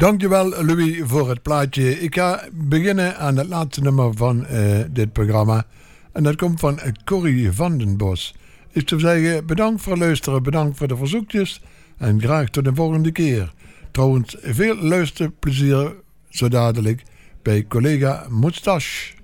Dankjewel Louis voor het plaatje. Ik ga beginnen aan het laatste nummer van dit programma. En dat komt van Corrie van den Bos. Ik zou zeggen, bedankt voor het luisteren, bedankt voor de verzoekjes. En graag tot de volgende keer. Trouwens, veel luisterplezier zo dadelijk bij collega Moustache.